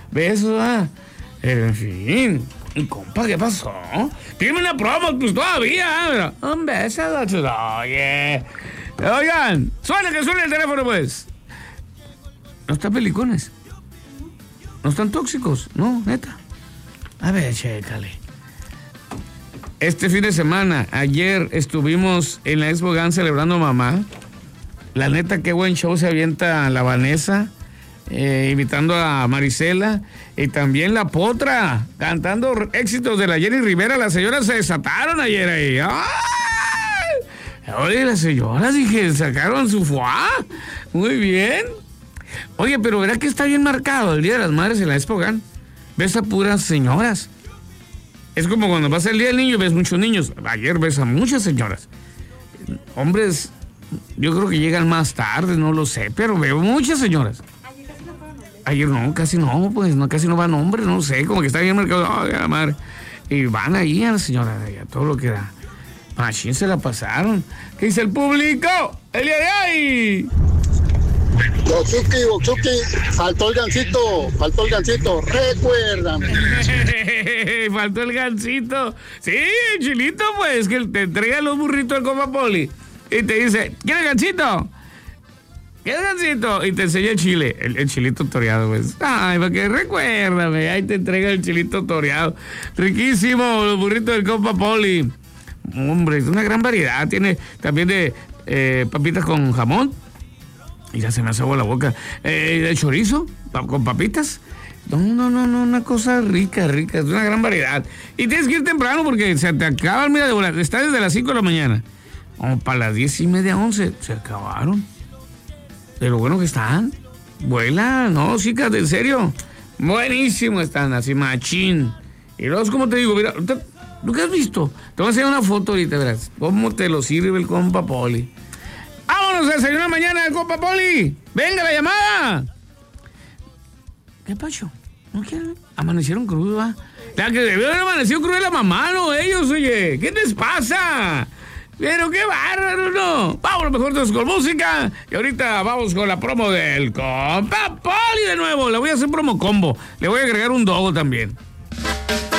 besos, en fin. Y compa, ¿qué pasó? Dime una promo, pues todavía. Un beso, oye. Oigan, suena el teléfono, pues. No están pelicones. No están tóxicos, no, neta. A ver, chécale. Este fin de semana, ayer estuvimos en la Expo GAN celebrando a mamá. La neta, qué buen show se avienta la Vanessa, invitando a Marisela, y también la Potra, cantando éxitos de la Jenny Rivera. Las señoras se desataron ayer ahí. ¡Ay! Oye, las señoras, dije, sacaron su fuá. Muy bien. Oye, pero ¿verdad que está bien marcado el Día de las Madres en la Expo GAN? Ves a puras señoras. Es como cuando pasa el Día del Niño y ves muchos niños. Ayer ves a muchas señoras. Hombres, yo creo que llegan más tarde, no lo sé, pero veo muchas señoras. Ayer no, casi no, pues no, casi no van hombres, no sé, como que está bien marcado. Ay, la madre. Y van ahí a las señoras, a todo lo que da. Machín, se la pasaron. ¿Qué dice el público? ¡El día de hoy! Boxuki, faltó el gancito, recuérdame. Faltó el gancito. Sí, Chilito, pues, que te entrega los burritos del compa Poli y te dice, ¿quieres gancito? ¿Quieres gancito? Y te enseña el chile, el chilito toreado, pues. Ay, porque recuérdame, ahí te entrega el chilito toreado. Riquísimo, los burritos del compa Poli. Hombre, es una gran variedad. Tiene también de papitas con jamón. Y ya se me hace agua la boca. De chorizo, con papitas. No, una cosa rica. Es una gran variedad. Y tienes que ir temprano porque se te acaban, mira, está desde las 5 de la mañana. Como para las 10:30, 11. Se acabaron. De lo bueno que están. Vuela, no, chicas, en serio. Buenísimo están, así machín. Y luego, como te digo, mira, ¿tú qué has visto? Te voy a enseñar una foto ahorita, verás. ¿Cómo te lo sirve el compa Poli? ¡Vámonos a desayunar mañana el compa Poli! ¡Venga la llamada! ¿Qué pacho? ¿No quieren? Amanecieron crudos, ¿va? La que debió haber amanecido cruda la mamá, no ellos, oye. ¿Qué les pasa? Pero qué bárbaro, ¿no? Vámonos mejor entonces con música. Y ahorita vamos con la promo del compa Poli de nuevo. Le voy a hacer promo combo. Le voy a agregar un dogo también.